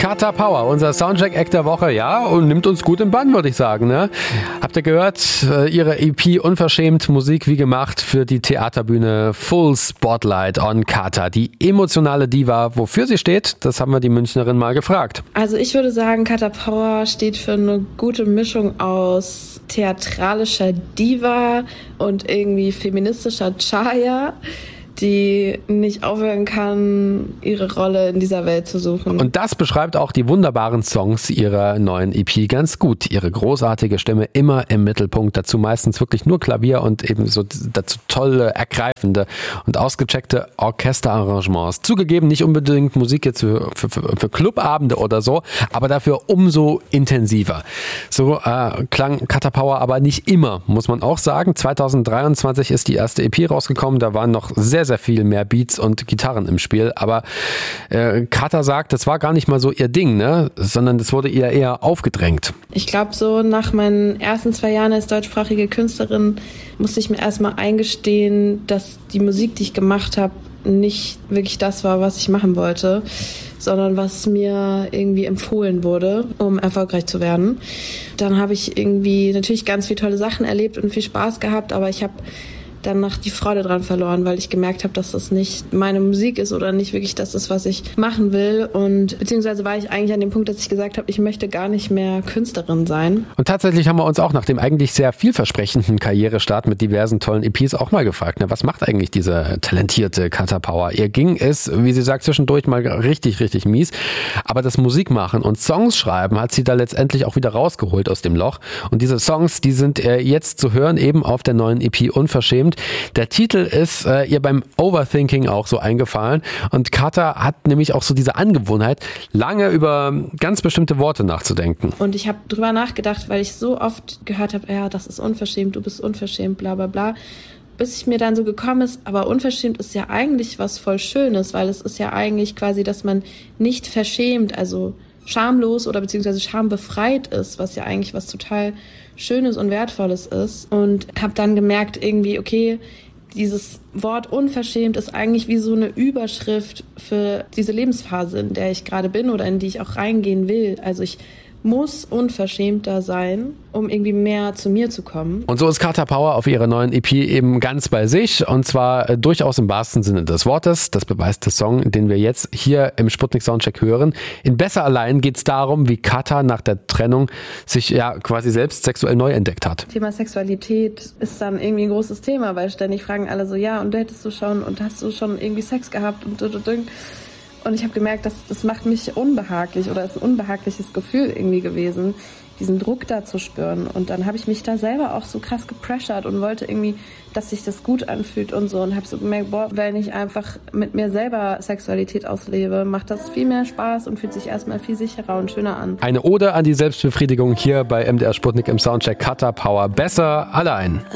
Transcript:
Kata Power, unser Soundcheck-Act der Woche, ja, und nimmt uns gut im Bann, würde ich sagen, ne? Habt ihr gehört, ihre EP Unverschämt, Musik wie gemacht für die Theaterbühne Full Spotlight on Kata. Die emotionale Diva, wofür sie steht, das haben wir die Münchnerin mal gefragt. Also ich würde sagen, Kata Power steht für eine gute Mischung aus theatralischer Diva und irgendwie feministischer Chaya, die nicht aufhören kann, ihre Rolle in dieser Welt zu suchen. Und das beschreibt auch die wunderbaren Songs ihrer neuen EP ganz gut. Ihre großartige Stimme immer im Mittelpunkt, dazu meistens wirklich nur Klavier und eben so dazu tolle, ergreifende und ausgecheckte Orchesterarrangements. Zugegeben nicht unbedingt Musik jetzt für Clubabende oder so, aber dafür umso intensiver. So klang Kata Power aber nicht immer, muss man auch sagen. 2023 ist die erste EP rausgekommen, da waren noch sehr viel mehr Beats und Gitarren im Spiel, aber Kata sagt, das war gar nicht mal so ihr Ding, ne? Sondern das wurde ihr eher aufgedrängt. Ich glaube, so nach meinen ersten 2 Jahren als deutschsprachige Künstlerin musste ich mir erstmal eingestehen, dass die Musik, die ich gemacht habe, nicht wirklich das war, was ich machen wollte, sondern was mir irgendwie empfohlen wurde, um erfolgreich zu werden. Dann habe ich irgendwie natürlich ganz viele tolle Sachen erlebt und viel Spaß gehabt, aber ich habe danach die Freude dran verloren, weil ich gemerkt habe, dass das nicht meine Musik ist oder nicht wirklich das ist, was ich machen will. Und beziehungsweise war ich eigentlich an dem Punkt, dass ich gesagt habe, ich möchte gar nicht mehr Künstlerin sein. Und tatsächlich haben wir uns auch nach dem eigentlich sehr vielversprechenden Karrierestart mit diversen tollen EPs auch mal gefragt, ne, was macht eigentlich diese talentierte Kata Power? Ihr ging es, wie sie sagt, zwischendurch mal richtig mies. Aber das Musikmachen und Songs schreiben hat sie da letztendlich auch wieder rausgeholt aus dem Loch. Und diese Songs, die sind jetzt zu hören, eben auf der neuen EP Unverschämt. Der Titel ist ihr beim Overthinking auch so eingefallen und Kata hat nämlich auch so diese Angewohnheit, lange über ganz bestimmte Worte nachzudenken. Und ich habe drüber nachgedacht, weil ich so oft gehört habe, ja, das ist unverschämt, du bist unverschämt, bla bla bla. Bis ich mir dann so gekommen ist, aber unverschämt ist ja eigentlich was voll Schönes, weil es ist ja eigentlich quasi, dass man nicht verschämt, also schamlos oder beziehungsweise schambefreit ist, was ja eigentlich was total Schönes und Wertvolles ist. Und habe dann gemerkt irgendwie, okay, dieses Wort unverschämt ist eigentlich wie so eine Überschrift für diese Lebensphase, in der ich gerade bin oder in die ich auch reingehen will. Also ich muss unverschämter sein, um irgendwie mehr zu mir zu kommen. Und so ist Kata Power auf ihrer neuen EP eben ganz bei sich und zwar durchaus im wahrsten Sinne des Wortes. Das beweist der Song, den wir jetzt hier im Sputnik Soundcheck hören. In Besser allein geht es darum, wie Kata nach der Trennung sich ja quasi selbst sexuell neu entdeckt hat. Thema Sexualität ist dann irgendwie ein großes Thema, weil ständig fragen alle so, ja, und datest du schon und hast du schon irgendwie Sex gehabt und Und ich habe gemerkt, das macht mich unbehaglich oder ist ein unbehagliches Gefühl irgendwie gewesen, diesen Druck da zu spüren. Und dann habe ich mich da selber auch so krass gepressured und wollte irgendwie, dass sich das gut anfühlt und so. Und habe so gemerkt, boah, wenn ich einfach mit mir selber Sexualität auslebe, macht das viel mehr Spaß und fühlt sich erstmal viel sicherer und schöner an. Eine Ode an die Selbstbefriedigung hier bei MDR Sputnik im Soundcheck Kata Power. Besser allein.